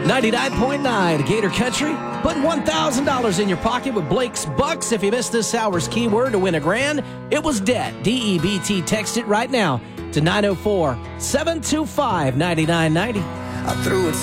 99.9 Gator Country. Putting $1,000 in your pocket with Blake's Bucks. If you missed this hour's keyword to win $1,000, it was debt. DEBT. Text it right now to 904-725-9990. I threw it